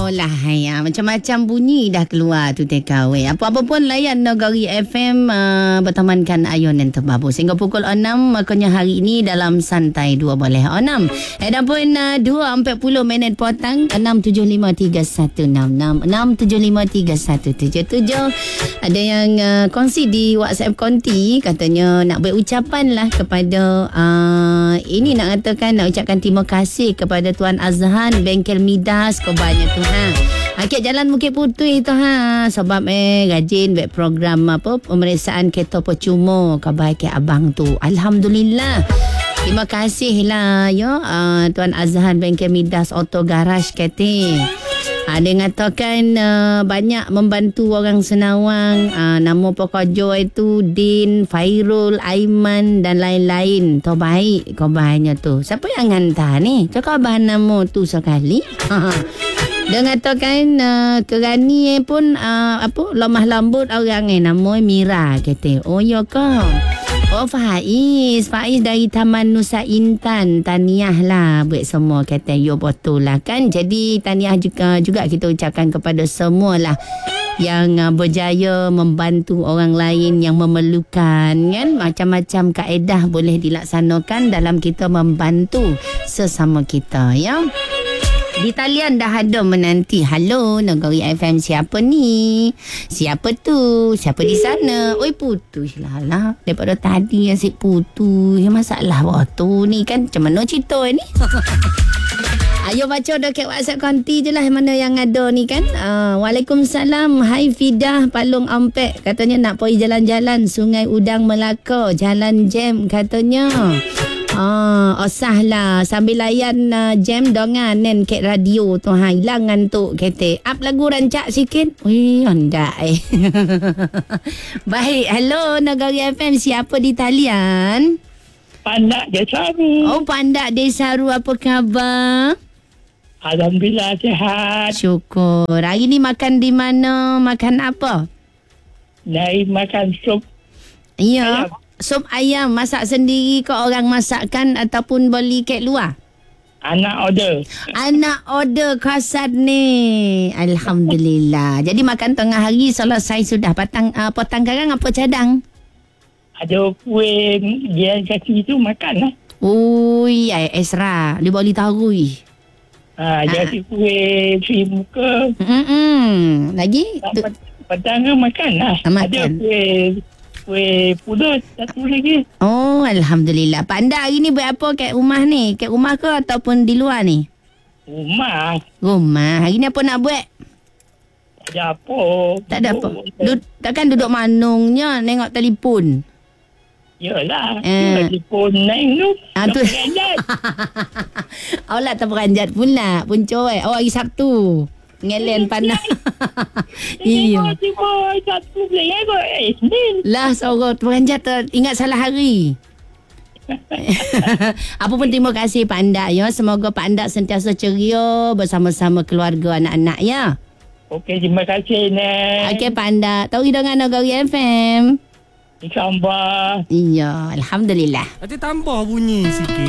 lah ya. Macam-macam bunyi dah keluar tu TKW. Apa-apa pun layan Nagari FM bertemankan Ayun dan Tebabu. Sehingga pukul 6 makanya hari ini dalam Santai 2 boleh 6. Dan pun 2.40 minit petang 6753166 6753177. Ada yang kongsi di WhatsApp konti katanya nak berucapan lah kepada ini nak katakan nak ucapkan terima kasih kepada Tuan Azhan Bengkel Midas kau banyak tu Akik Jalan Bukit Putih tu sebab rajin buat program pemeriksaan kereta percuma kau baik abang tu. Alhamdulillah. Terima kasih lah Tuan Azhan Bengkel Midas Auto Garage kata. Dia mengatakan banyak membantu orang Senawang. Nama pekerja itu Din, Fairul, Aiman dan lain-lain. Tu baik kabarnya tu. Siapa yang hantar ni? Cakap abang nama tu sekali. Dia mengatakan kerani pun lemah lembut orang nama Mira kata. Oh ya kau. Oh Faiz dari Taman Nusa Intan. Tahniah lah buat semua kata. Yo betul lah kan. Jadi tahniah juga kita ucapkan kepada semua lah yang berjaya membantu orang lain yang memerlukan kan. Macam-macam kaedah boleh dilaksanakan dalam kita membantu sesama kita ya. Di talian dah ada menanti. Halo, Nagari FM siapa ni? Siapa tu? Siapa di sana? Oi, putus lah. Daripada tadi asyik putus. Masalah waktu ni kan. Macam mana cerita ni? Ayo baca dekat WhatsApp konti je lah mana yang ada ni kan. Waalaikumsalam. Hai Fidah Palung Ampek. Katanya nak pergi jalan-jalan Sungai Udang Melaka. Jalan jam katanya. Osah lah sambil layan jam donganen kat radio tu hilang ngantuk kata. Up lagu rancak sikit. Wih anda Baik, hello Nagari FM siapa di talian? Pandak Desaru. Oh Pandak Desaru apa khabar? Alhamdulillah sihat. Syukur. Hari ni makan di mana? Makan apa? Naik makan sup. Ya. Sup ayam masak sendiri ke orang masakkan ataupun beli kat luar? Anak order kasat ni. Alhamdulillah. Jadi makan tengah hari selesai sudah. Potang karang apa cadang? Ada kuih dia kasi tu makan lah. Ui, Esra. Dia boleh tahu. Jadi kuih si muka. Lagi? Petang makan lah. Ada kuih pulut satu lagi. Oh, Alhamdulillah. Pak Anda hari ni buat apa kat rumah ni? Kat rumah ke ataupun di luar ni? Rumah. Hari ni apa nak buat? Tak ada apa. Tak ada apa? Takkan duduk manungnya nengok telefon? Yalah. Telefon naik tu. Tu. Awak tak beranjat pula. Punca hari Sabtu. Ngelen panas. Iya. Tiba-tiba satu belah lah sorot beranjat ingat salah hari. Apa pun terima kasih Pak Andak ya. Semoga Pak Andak sentiasa ceria bersama-sama keluarga anak-anak ya. Okey, terima kasih Nek. Okey Pak Andak. Tahu dengan Nagari FM. InsyaAllah. Iya, Alhamdulillah. Nanti tambah bunyi sikit.